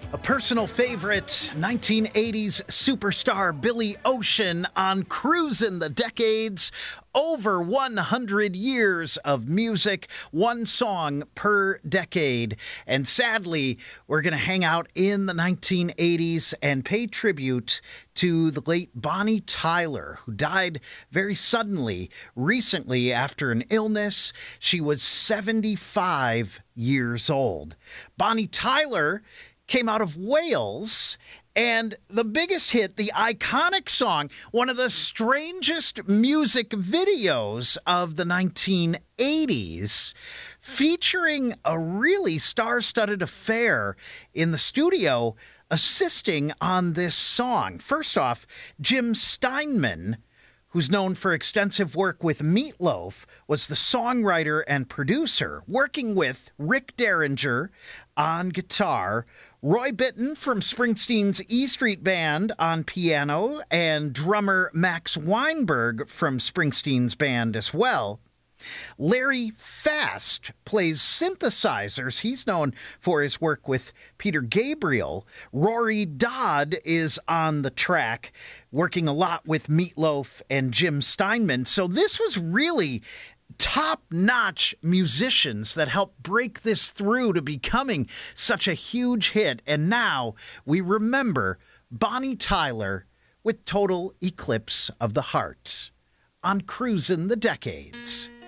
A personal favorite, 1980s superstar Billy Ocean on Cruisin' the Decades. Over 100 years of music, one song per decade. And sadly, we're going to hang out in the 1980s and pay tribute to the late Bonnie Tyler, who died very suddenly recently after an illness. She was 75 years old. Bonnie Tyler came out of Wales, and the biggest hit, the iconic song, one of the strangest music videos of the 1980s, featuring a really star-studded affair in the studio assisting on this song. First off, Jim Steinman, who's known for extensive work with Meat Loaf, was the songwriter and producer, working with Rick Derringer on guitar, Roy Bittan from Springsteen's E Street Band on piano, and drummer Max Weinberg from Springsteen's band as well. Larry Fast plays synthesizers. He's known for his work with Peter Gabriel. Rory Dodd is on the track, working a lot with Meat Loaf and Jim Steinman. So this was really top-notch musicians that helped break this through to becoming such a huge hit. And now we remember Bonnie Tyler with Total Eclipse of the Heart on Cruisin' the Decades.